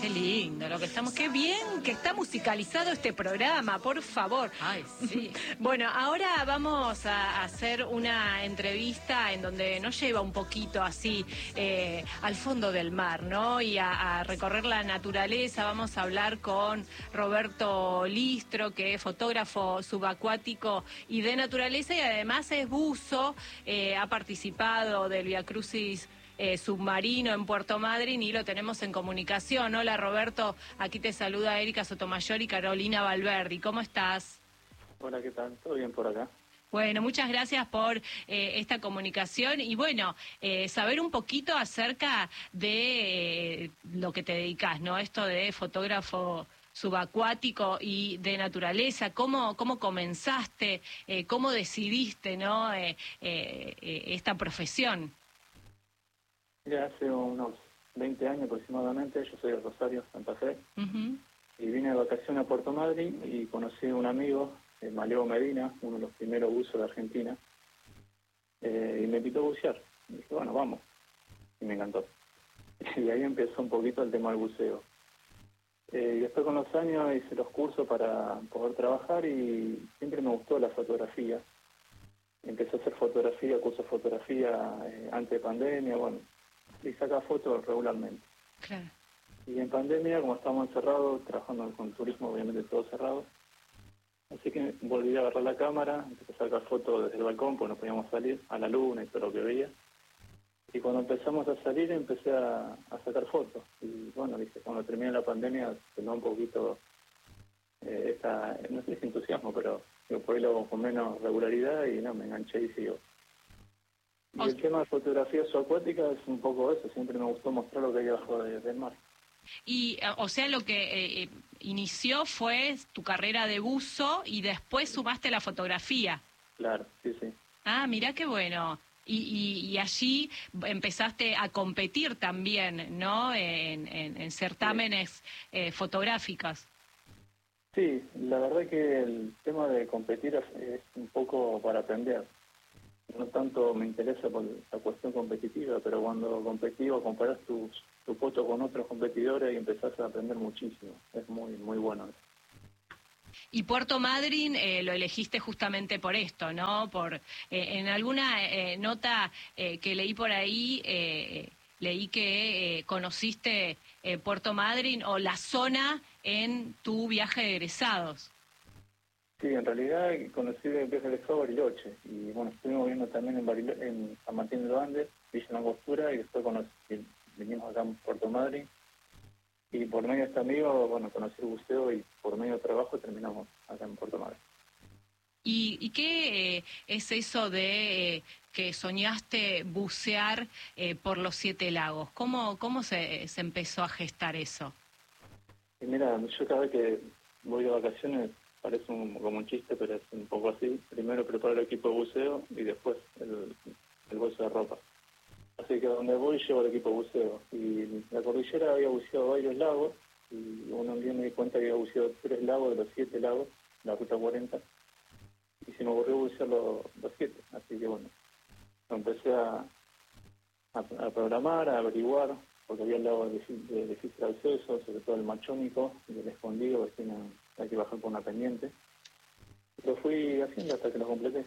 Qué lindo lo que estamos, qué bien que está musicalizado este programa, por favor. Ay, sí. Bueno, ahora vamos a hacer una entrevista en donde nos lleva un poquito así al fondo del mar, ¿no? Y a recorrer la naturaleza. Vamos a hablar con Roberto Listro, que es fotógrafo subacuático y de naturaleza, y además es buzo, ha participado del Vía Crucis submarino en Puerto Madryn y lo tenemos en comunicación. Hola Roberto, aquí te saluda Erika Sotomayor y Carolina Valverdi. ¿Cómo estás? Hola, ¿qué tal? ¿Todo bien por acá? Bueno, muchas gracias por esta comunicación y bueno, saber un poquito acerca de lo que te dedicas, ¿no? Esto de fotógrafo subacuático y de naturaleza, ¿cómo comenzaste, cómo decidiste, ¿no? Esta profesión? Ya hace unos 20 años aproximadamente, yo soy de Rosario, Santa Fe, y vine de vacaciones a Puerto Madryn y conocí a un amigo, Maleo Medina, uno de los primeros buzos de Argentina, y me invitó a bucear. Y dije, bueno, vamos. Y me encantó. Y ahí empezó un poquito el tema del buceo. Y después con los años hice los cursos para poder trabajar y siempre me gustó la fotografía. Empecé a hacer fotografía, curso de fotografía antes de pandemia, bueno, y sacaba fotos regularmente. Claro. Y en pandemia, como estábamos encerrados, trabajando con turismo, obviamente todo cerrado, así que volví a agarrar la cámara, empecé a sacar fotos desde el balcón, porque no podíamos salir, a la luna y todo lo que veía. Y cuando empezamos a salir, empecé a sacar fotos. Y bueno, dije, cuando termine la pandemia, tomé un poquito no sé si entusiasmo, pero por ahí lo hago con menos regularidad y no, me enganché y sigo. Y el tema de fotografía subacuática es un poco eso, siempre me gustó mostrar lo que hay abajo del mar. Y, o sea, lo que inició fue tu carrera de buzo y después sumaste la fotografía. Claro, sí, sí. Ah, mirá qué bueno. Y allí empezaste a competir también, ¿no? En certámenes fotográficos. Sí, la verdad que el tema de competir es un poco para aprender. No tanto me interesa por la cuestión competitiva, pero cuando competís o comparás tu foto con otros competidores y empezás a aprender muchísimo. Es muy, muy bueno eso. Y Puerto Madryn lo elegiste justamente por esto, ¿no? Por en alguna nota que leí por ahí, leí que conociste Puerto Madryn o la zona en tu viaje de egresados. Sí, en realidad conocí el viaje de egresado a Bariloche. Y bueno, estuvimos viendo también en San Martín de los Andes, Villa Langostura, y después vinimos acá en Puerto Madryn. Y por medio de este amigo, bueno, conocí el buceo y por medio de trabajo terminamos acá en Puerto Madryn. ¿Y qué es eso de que soñaste bucear por los 7 lagos? ¿Cómo se empezó a gestar eso? Y mira, yo cada vez que voy de vacaciones, parece como un chiste, pero es un poco así. Primero preparo el equipo de buceo y después el bolso de ropa. Así que donde voy llevo el equipo de buceo. Y la cordillera había buceado varios lagos y un día me di cuenta que había buceado 3 lagos de los 7 lagos, la ruta 40. Y se me ocurrió bucear los 7. Así que bueno, empecé a programar, a averiguar, porque había lagos de difícil acceso, sobre todo el Machónico y el Escondido, que hay que bajar por una pendiente. Lo fui haciendo hasta que lo completé.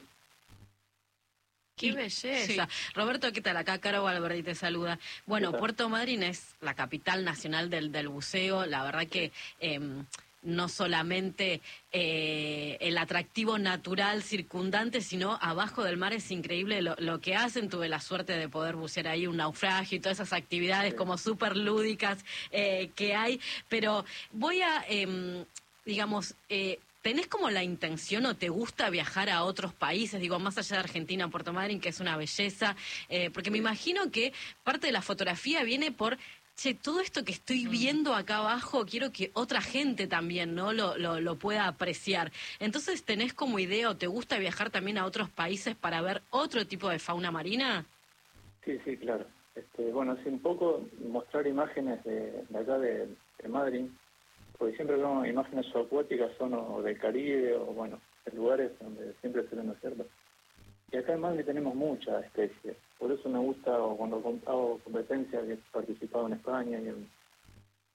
¡Qué belleza! Sí. Roberto, ¿qué tal? Acá Caro Valverdi te saluda. Bueno, Puerto Madryn es la capital nacional del buceo. La verdad que no solamente el atractivo natural circundante, sino abajo del mar es increíble lo que hacen. Tuve la suerte de poder bucear ahí un naufragio y todas esas actividades como súper lúdicas que hay. Pero voy a, digamos... ¿tenés como la intención o te gusta viajar a otros países, digo, más allá de Argentina, Puerto Madryn, que es una belleza? Porque me imagino que parte de la fotografía viene por, todo esto que estoy viendo acá abajo, quiero que otra gente también, ¿no? lo pueda apreciar. Entonces, ¿tenés como idea o te gusta viajar también a otros países para ver otro tipo de fauna marina? Sí, sí, claro. Bueno, hace un poco mostrar imágenes de acá de Madryn, porque siempre vemos imágenes subacuáticas son o del Caribe o bueno, de lugares donde siempre se ven los cerdos. Y acá en Madrid tenemos muchas especies, por eso me gusta, o cuando hago competencias, que he participado en España y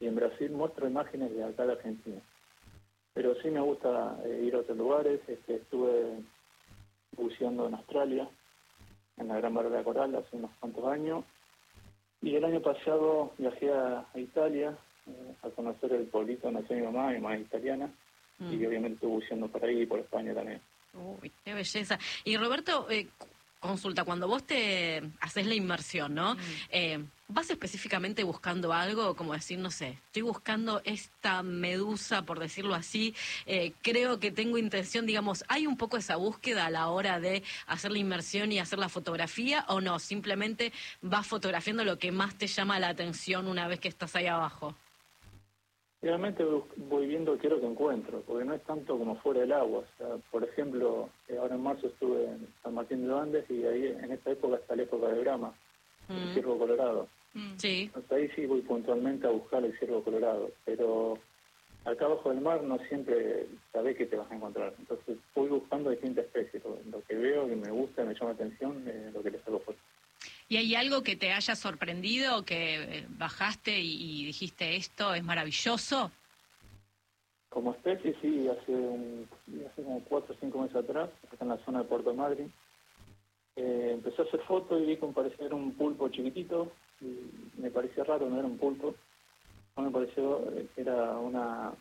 en Brasil muestro imágenes de acá de Argentina. Pero sí me gusta ir a otros lugares. Estuve buceando en Australia, en la Gran Barrera de Coral, hace unos cuantos años. Y el año pasado viajé a Italia a conocer el pueblito donde nació mi mamá es italiana. Y obviamente estuve buceando por ahí y por España también. Uy, qué belleza. Y Roberto, consulta, cuando vos te haces la inmersión, ¿no? ¿Vas específicamente buscando algo? Como decir, no sé, estoy buscando esta medusa, por decirlo así, creo que tengo intención, digamos, ¿hay un poco esa búsqueda a la hora de hacer la inmersión y hacer la fotografía o no? Simplemente vas fotografiando lo que más te llama la atención una vez que estás ahí abajo. Realmente voy viendo qué es lo que encuentro, porque no es tanto como fuera del agua. O sea, por ejemplo, ahora en marzo estuve en San Martín de los Andes y ahí en esta época está la época de Brahma, el ciervo colorado. Sí. Entonces ahí sí voy puntualmente a buscar el ciervo colorado, pero acá abajo del mar no siempre sabés qué te vas a encontrar. Entonces voy buscando distintas especies. Lo que veo, que me gusta, me llama la atención, lo que les hago fotos. ¿Y hay algo que te haya sorprendido, que bajaste y dijiste esto es maravilloso? Como especie, sí, hace como 4 o 5 meses atrás, acá en la zona de Puerto Madryn, empecé a hacer fotos y vi que parecía era un pulpo chiquitito, y me parecía raro, no era un pulpo, no me pareció que era un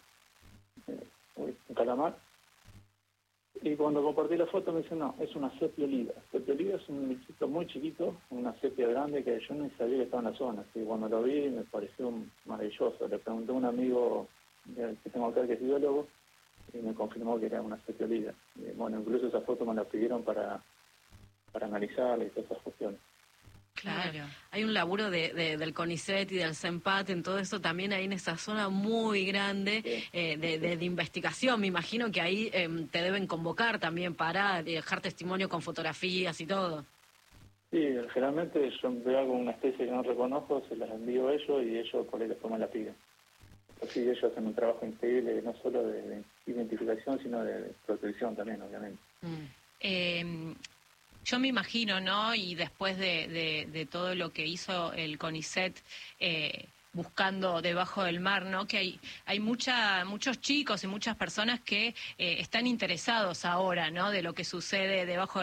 calamar. Y cuando compartí la foto me dicen, no, es una sepia oliva. Sepia oliva es un bichito muy chiquito, una sepia grande que yo ni sabía que estaba en la zona. Así, cuando lo vi me pareció maravilloso. Le pregunté a un amigo que tengo acá que es biólogo y me confirmó que era una sepia oliva. Y, bueno, incluso esa foto me la pidieron para analizarla y todas esas cuestiones. Claro. Hay un laburo del CONICET y del CENPAT en todo eso también ahí en esa zona muy grande de investigación. Me imagino que ahí te deben convocar también para dejar testimonio con fotografías y todo. Sí, generalmente yo veo alguna especie que no reconozco, se las envío a ellos y ellos por ahí después me la piden. Así ellos hacen un trabajo increíble, no solo de identificación, sino de protección también, obviamente. Yo me imagino, ¿no? Y después de todo lo que hizo el CONICET buscando debajo del mar, ¿no? Que hay muchos chicos y muchas personas que están interesados ahora, ¿no? De lo que sucede debajo